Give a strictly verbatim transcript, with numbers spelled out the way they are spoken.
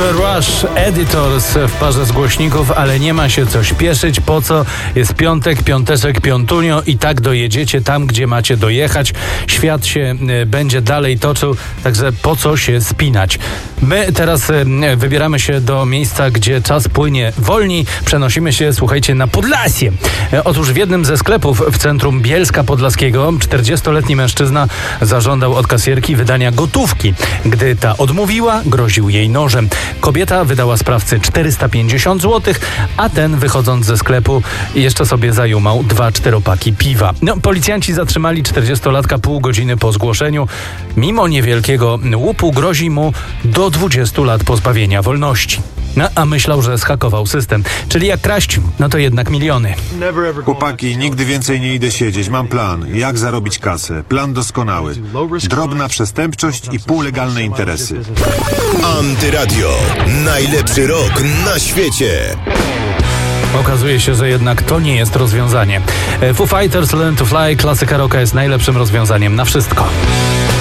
Future Rush Editors w parze z głośników, ale nie ma się co śpieszyć. Po co? Jest piątek, piąteczek, piątunio i tak dojedziecie tam, gdzie macie dojechać. Świat się y, będzie dalej toczył, także po co się spinać? My teraz y, wybieramy się do miejsca, gdzie czas płynie wolniej. Przenosimy się, słuchajcie, na Podlasie. Y, otóż w jednym ze sklepów w centrum Bielska Podlaskiego czterdziestoletni mężczyzna zażądał od kasjerki wydania gotówki. Gdy ta odmówiła, groził jej nożem. Kobieta wydała sprawcy czterysta pięćdziesiąt złotych, a ten, wychodząc ze sklepu, jeszcze sobie zajumał dwa czteropaki piwa. No, policjanci zatrzymali czterdziestolatka pół godziny po zgłoszeniu. Mimo niewielkiego łupu grozi mu do dwudziestu lat pozbawienia wolności. No, a myślał, że zhakował system. Czyli jak kraść, no to jednak miliony. Chłopaki, nigdy więcej nie idę siedzieć. Mam plan. Jak zarobić kasę. Plan doskonały. Drobna przestępczość i półlegalne interesy. Antyradio. Najlepszy rok na świecie. Okazuje się, że jednak to nie jest rozwiązanie. Foo Fighters Learn to Fly, klasyka rocka, jest najlepszym rozwiązaniem na wszystko.